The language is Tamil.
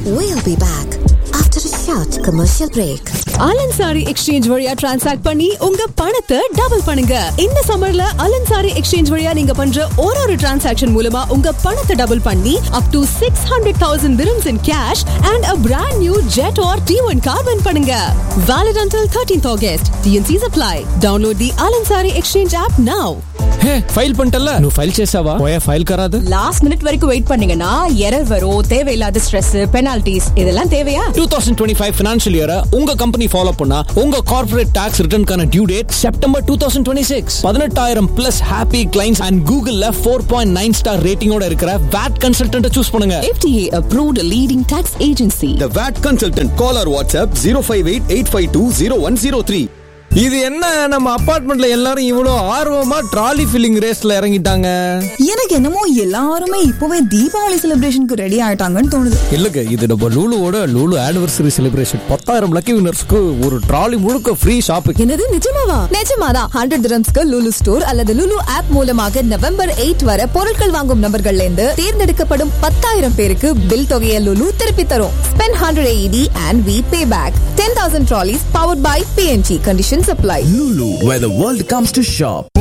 We'll be back after a short commercial break. அலன்சாரி exchange வழியா டிரான்சாக்ட் பண்ணி உங்க பணத்தை டபுள் பண்ணுங்க. இந்த சம்மர்ல அலன்சாரி எக்ஸ்சேஞ்ச் வழியா நீங்க பண்ற ஒரு டிரான்சாக்ஷன் மூலமா உங்க பணத்தை டபுள் பண்ணி up to 600,000 dirhams in cash and a brand new Jet or T1 car win பண்ணுங்க. Valid until 13th August. TNCs apply. Download the Alansari Exchange app now. Hey file పంటల్లా నువ్వు ఫైల్ చేసావా పోయా ఫైల్ కరాదు லாஸ்ட் மினிட் வரைக்கும் வெயிட் பண்ணீங்கன்னா எரர் வரும், தேவையில்லாத ஸ்ட்ரெஸ், பெனால்டிஸ் இதெல்லாம் தேவையா? 2025 ஃபைனான்ஷியல் இயரை உங்க கம்பெனி ஃபாலோ பண்ணா உங்க corporate tax ரிட்டர்ன்கான due date September 2026. 18,000 plus happy clients and கூகுள்ல 4.9 ஸ்டார் ரேட்டிங்கோட இருக்கிற வாட் கன்சல்டன்ட் சூஸ் பண்ணுங்க. FDA approved leading tax agency. The VAT Consultant. Call or WhatsApp 058-852-0103. இது என்ன நம்ம அபார்ட்மெண்ட்ல எல்லாரும் இவ்வளவு ஆர்வமா ட்ராலி ஃபில்லிங் ரேஸ்ல இறங்கிட்டாங்க? எனக்கு என்னமோ எல்லாருமே இப்பவே தீபாவளி செலிப்ரேஷனுக்கு ரெடி ஆயிட்டாங்கன்னு தோணுது. இல்லங்க, இது நம்ம லூலுவோட லூலு ஆனிவர்சரி செலிப்ரேஷன். 10,000 லக்கி வினர்ஸ்க்கு ஒரு ட்ராலி முழுக்க ஃப்ரீ ஷாப்பிங். என்னது நிஜமாவா? நிஜமாதான். 100 dirhamsக்கு லுலு ஸ்டோர் அல்லது லுலு ஆப் மூலமாக நவம்பர் 8 வரை பொருட்கள் வாங்கும் நபர்கள்ல இருந்து தேர்ந்தெடுக்கப்படும் 10,000 பேருக்கு பில் தொகையை லுலு திருப்பி தரும். Spend 100 AED and we pay back. 10,000 trolleys powered by PNG. Conditions apply. Lulu, where the world comes to shop.